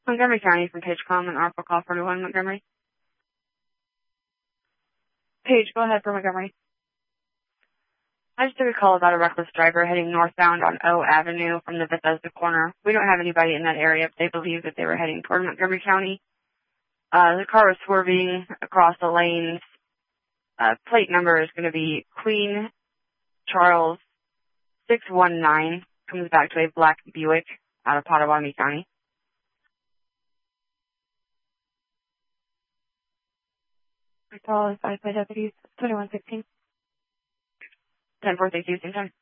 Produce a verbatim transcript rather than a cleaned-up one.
Montgomery County from Pagecom and Arpa Call forty-one, Montgomery. Page, go ahead for Montgomery. I just took a call about a reckless driver heading northbound on O Avenue from the Bethesda corner. We don't have anybody in that area, but they believe that they were heading toward Montgomery County. Uh, the car was swerving across the lanes. Uh, plate number is going to be Queen Charles six one nine. Comes back to a black Buick out of Pottawatomie County. I call advised by deputies twenty-one sixteen. ten four six Houston time.